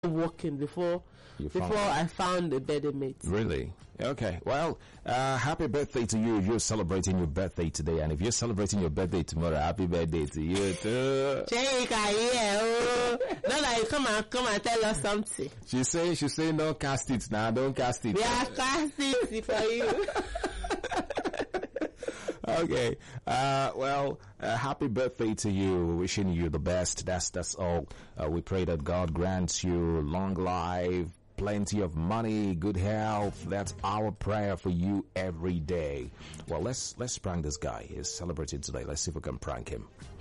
working before I found a better mate. Really? Okay. Well, happy birthday to you if you're celebrating your birthday today. And if you're celebrating your birthday tomorrow, happy birthday to you too. Not like come and tell us something. She say no cast it now, don't cast it. We are casting it for you. Okay. Well, happy birthday to you. Wishing you the best. That's all. We pray that God grants you long life, plenty of money, good health. That's our prayer for you every day. Well, let's prank this guy. He's celebrating today. Let's see if we can prank him.